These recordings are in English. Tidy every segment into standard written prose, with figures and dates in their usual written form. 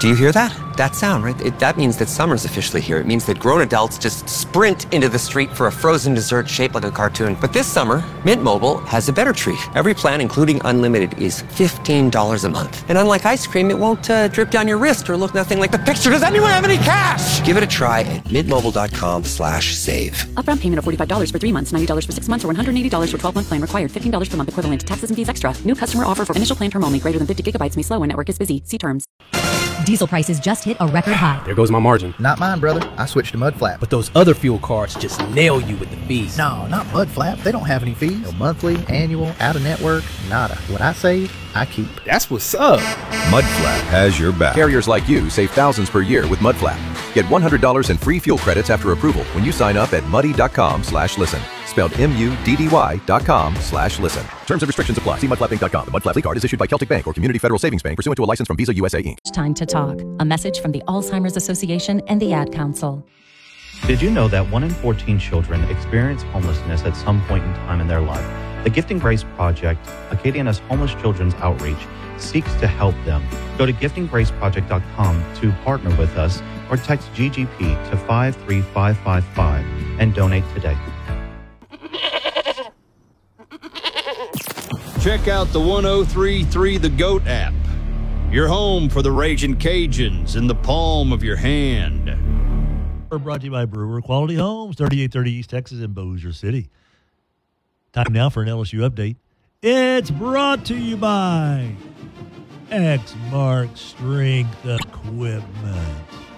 Do you hear that? That sound, right? That means that summer's officially here. It means that grown adults just sprint into the street for a frozen dessert shaped like a cartoon. But this summer, Mint Mobile has a better treat. Every plan, including unlimited, is $15 a month. And unlike ice cream, it won't drip down your wrist or look nothing like the picture. Does anyone have any cash? Give it a try at mintmobile.com/save. Upfront payment of $45 for 3 months, $90 for 6 months, or $180 for 12-month plan required. $15 per month equivalent to taxes and fees extra. New customer offer for initial plan term only. Greater than 50 gigabytes may slow when network is busy. See terms. Diesel prices just hit a record high. There goes my margin. Not mine, brother. I switched to Mudflap. But those other fuel cards just nail you with the fees. No, not Mudflap. They don't have any fees. No monthly, annual, out-of-network, nada. What I save, I keep. That's what's up. Mudflap has your back. Carriers like you save thousands per year with Mudflap. Get $100 in free fuel credits after approval when you sign up at muddy.com/listen. Spelled MUDDY.com/listen. Terms and restrictions apply. See mudflappinc.com. The Mudflap card is issued by Celtic Bank or Community Federal Savings Bank pursuant to a license from Visa USA Inc. It's time to talk. A message from the Alzheimer's Association and the Ad Council. Did you know that 1 in 14 children experience homelessness at some point in time in their life? The Gifting Grace Project, Acadiana's homeless children's outreach, seeks to help them. Go to giftinggraceproject.com to partner with us or text GGP to 53555 and donate today. Check out the 1033 The Goat app. Your home for the Ragin' Cajuns in the palm of your hand. We're brought to you by Brewer Quality Homes, 3830 East Texas in Bossier City. Time now for an LSU update. It's brought to you by Exmark Strength Equipment.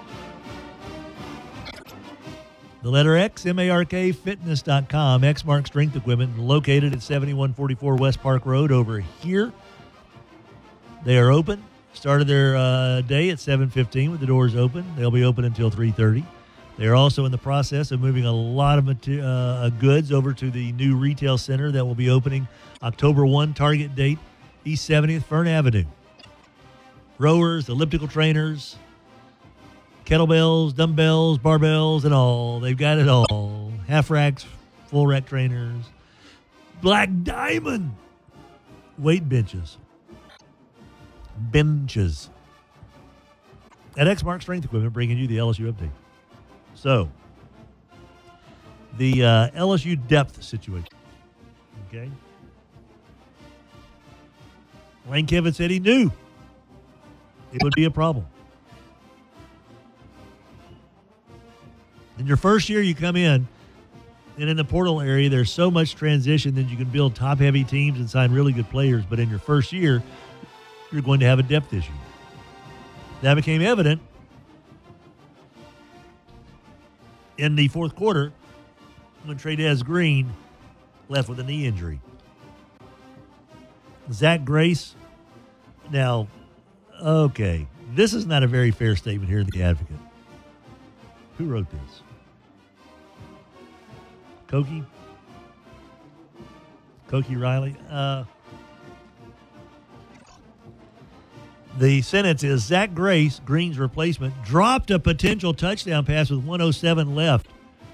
The letter X, M-A-R-K, fitness.com. Exmark Strength Equipment, located at 7144 West Park Road over here. They are open. Started their day at 7:15 with the doors open. They'll be open until 3:30. They are also in the process of moving a lot of goods over to the new retail center that will be opening October 1, target date, East 70th, Fern Avenue. Rowers, elliptical trainers, kettlebells, dumbbells, barbells, and all. They've got it all. Half racks, full rack trainers, Black Diamond weight benches. At Exmark Strength Equipment, bringing you the LSU update. So, the LSU depth situation. Okay. Lane Kiffin said he knew it would be a problem. In your first year, you come in, and in the portal area, there's so much transition that you can build top-heavy teams and sign really good players. But in your first year, you're going to have a depth issue. That became evident in the fourth quarter when Trey'Dez Green left with a knee injury. Zach Grace, now, okay, this is not a very fair statement here in The Advocate. Who wrote this? Cokie Riley? The sentence is, Zach Grace, Green's replacement, dropped a potential touchdown pass with 1:07 left.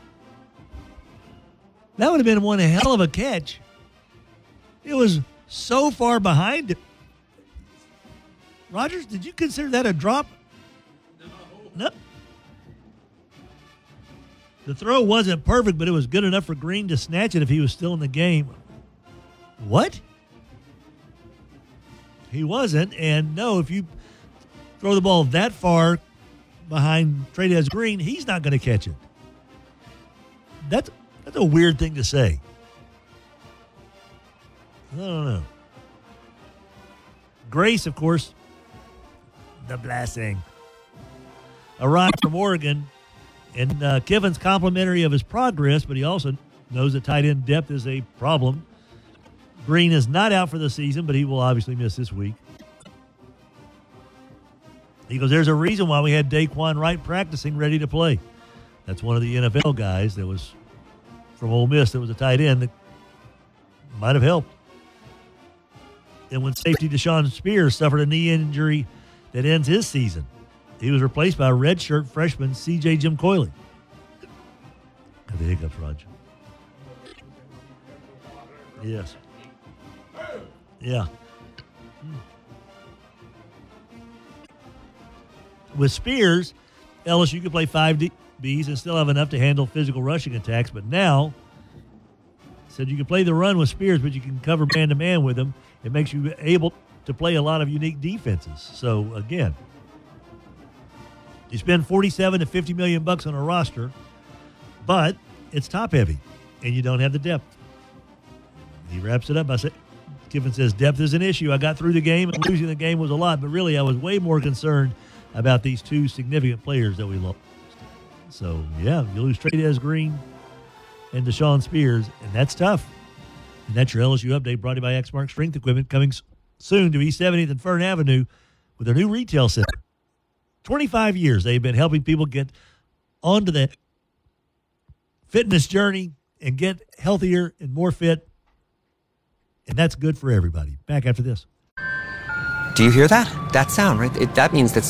That would have been one hell of a catch. It was so far behind it. Rogers, did you consider that a drop? No. The throw wasn't perfect, but it was good enough for Green to snatch it if he was still in the game. What? He wasn't, and no, if you throw the ball that far behind Trey'Dez Green, he's not going to catch it. That's a weird thing to say. I don't know. Grace, of course, the blessing, arrived from Oregon, and Kiffin's complimentary of his progress, but he also knows that tight end depth is a problem. Green is not out for the season, but he will obviously miss this week. He goes, there's a reason why we had Daquan Wright practicing ready to play. That's one of the NFL guys that was from Ole Miss that was a tight end that might have helped. And when safety Deshaun Spears suffered a knee injury that ends his season, he was replaced by redshirt freshman C.J. Jim Coyley. Got the hiccups, Roger. Yes. Yeah. with Spears, LSU could play 5 Bs and still have enough to handle physical rushing attacks. But now, said you can play the run with Spears, but you can cover man-to-man with him. It makes you able to play a lot of unique defenses. So, again, you spend $47 to $50 million on a roster, but it's top-heavy, and you don't have the depth. He wraps it up by saying, Kiffin says, depth is an issue. I got through the game, and losing the game was a lot, but really I was way more concerned about these two significant players that we lost. So, yeah, you lose Trey'Dez Green and Deshaun Spears, and that's tough. And that's your LSU update brought to you by Exmark Strength Equipment, coming soon to East 70th and Fern Avenue with their new retail center. 25 years they've been helping people get onto the fitness journey and get healthier and more fit. And that's good for everybody. Back after this. Do you hear that? That sound, right? That means that